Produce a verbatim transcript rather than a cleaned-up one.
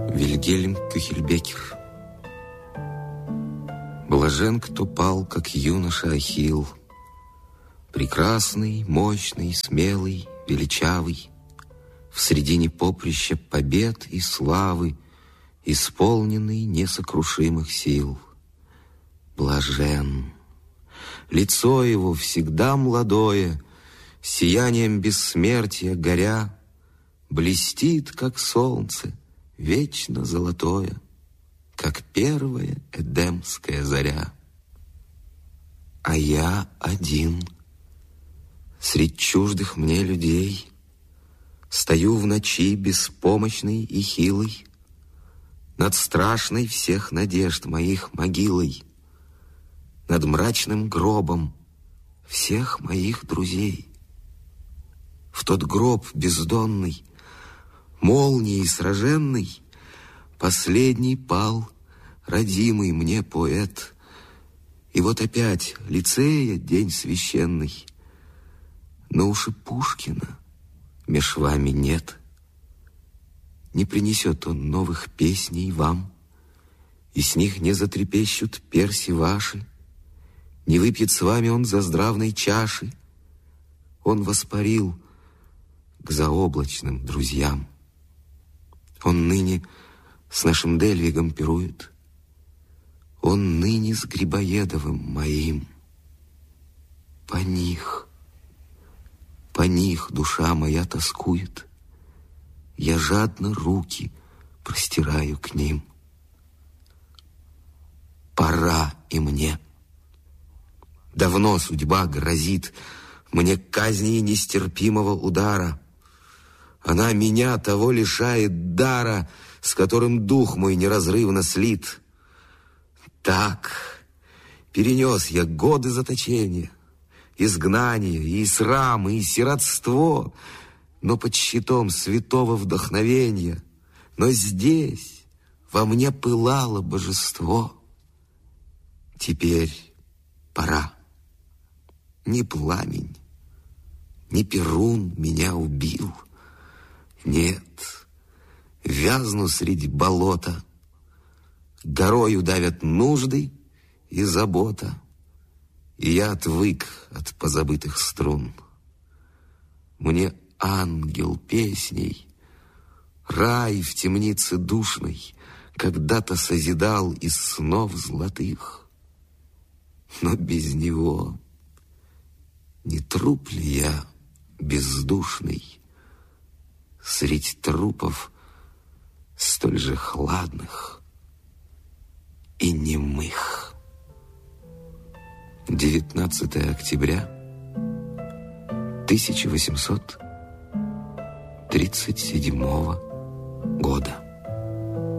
Вильгельм Кюхельбекер. Блажен, кто пал, как юноша Ахилл, прекрасный, мощный, смелый, величавый, в средине поприща побед и славы, исполненный несокрушимых сил. Блажен. Лицо его всегда молодое, сиянием бессмертия горя, блестит, как солнце, вечно золотое, как первая эдемская заря. А я один, средь чуждых мне людей, стою в ночи беспомощный и хилый, над страшной всех надежд моих могилой, над мрачным гробом всех моих друзей. В тот гроб бездонный, молнией сраженный, последний пал родимый мне поэт. И вот опять лицея день священный, но уж и Пушкина меж вами нет. Не принесет он новых песней вам, и с них не затрепещут перси ваши, не выпьет с вами он за здравной чаши. Он воспарил к заоблачным друзьям. Он ныне с нашим Дельвигом пирует, он ныне с Грибоедовым моим. По них, по них душа моя тоскует, я жадно руки простираю к ним. Пора и мне. Давно судьба грозит мне казни нестерпимого удара. Она меня того лишает дара, с которым дух мой неразрывно слит. Так перенес я годы заточения, изгнание, и срам, и сиротство, но под щитом святого вдохновения. Но здесь во мне пылало божество. Теперь пора. Ни пламень, ни Перун меня убил. Нет, вязну среди болота, горою давят нужды и забота, и я отвык от позабытых струн. Мне ангел песней, рай в темнице душной когда-то созидал из снов золотых, но без него не труп ли я бездушный средь трупов столь же хладных и немых? девятнадцатое октября тысяча восемьсот тридцать седьмого года.